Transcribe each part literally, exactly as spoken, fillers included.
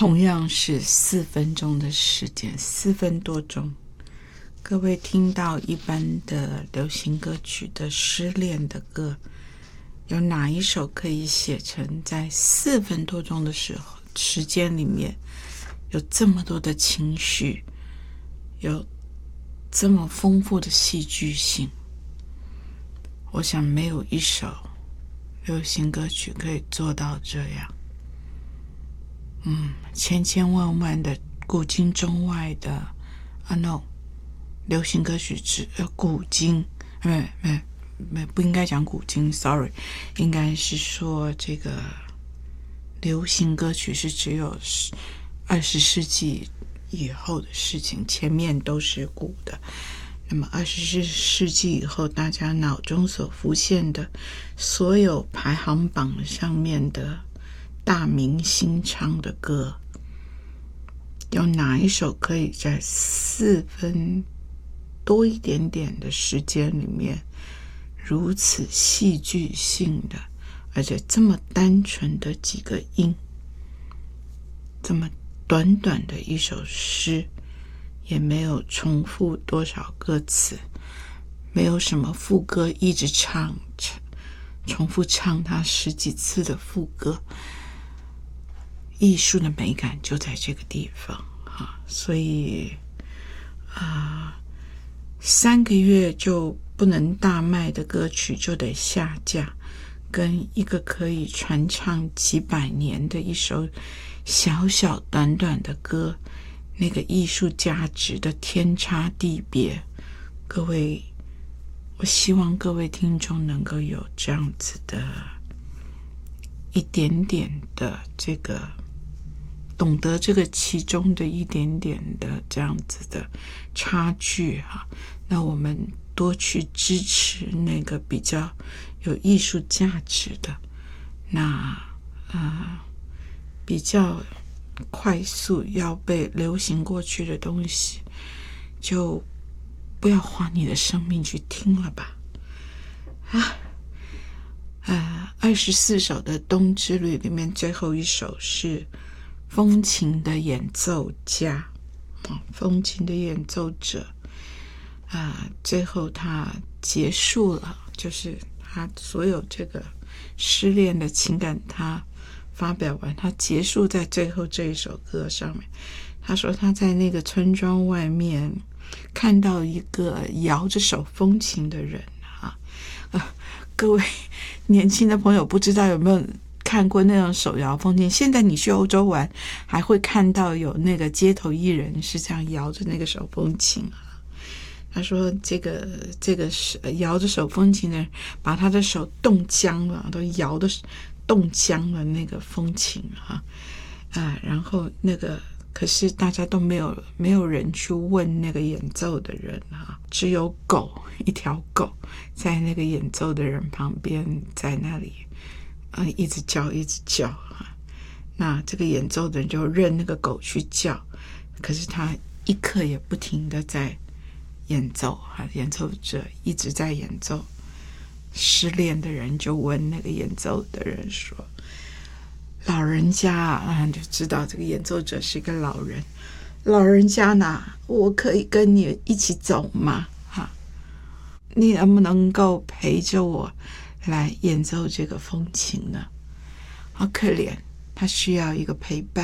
同样是四分钟的时间，四分多钟。各位听到一般的流行歌曲的失恋的歌，有哪一首可以写成在四分多钟的时候时间里面有这么多的情绪，有这么丰富的戏剧性？我想没有一首流行歌曲可以做到这样。嗯，千千万万的古今中外的啊 no， 流行歌曲只呃古今，没没没不应该讲古今 ，sorry， 应该是说这个流行歌曲是只有二十世纪以后的事情，前面都是古的。那么二十世纪以后，大家脑中所浮现的所有排行榜上面的大明星唱的歌，有哪一首可以在四分多一点点的时间里面如此戏剧性的，而且这么单纯的几个音，这么短短的一首诗，也没有重复多少歌词，没有什么副歌一直唱重复唱它十几次的副歌，艺术的美感就在这个地方啊！所以啊，三个月就不能大卖的歌曲就得下架，跟一个可以传唱几百年的一首小小短短的歌，那个艺术价值的天差地别。各位，我希望各位听众能够有这样子的一点点的这个懂得这个其中的一点点的这样子的差距哈，那我们多去支持那个比较有艺术价值的，那呃比较快速要被流行过去的东西，就不要花你的生命去听了吧。啊，呃，二十四首的《冬之旅》里面最后一首是风琴的演奏家，风琴的演奏者，啊、呃，最后他结束了，就是他所有这个失恋的情感，他发表完，他结束在最后这一首歌上面。他说他在那个村庄外面看到一个摇着手风琴的人啊，呃，各位年轻的朋友不知道有没有看过那种手摇风琴？现在你去欧洲玩，还会看到有那个街头艺人是这样摇着那个手风琴啊。他说这个这个摇着手风琴的人，把他的手冻僵了，都摇的冻僵了那个风琴啊啊，然后那个可是大家都没有没有人去问那个演奏的人啊，只有狗，一条狗在那个演奏的人旁边，在那里呃一直叫一直叫啊。那这个演奏的人就任那个狗去叫，可是他一刻也不停的在演奏啊，演奏者一直在演奏。失恋的人就问那个演奏的人说，老人家啊，就知道这个演奏者是一个老人，老人家呢，我可以跟你一起走吗？哈，你能不能够陪着我来演奏这个风琴呢？好可怜，他需要一个陪伴。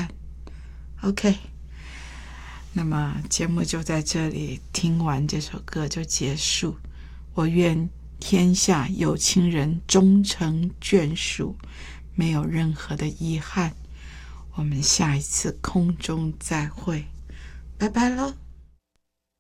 OK， 那么节目就在这里，听完这首歌就结束。我愿天下有情人终成眷属，没有任何的遗憾。我们下一次空中再会，拜拜喽。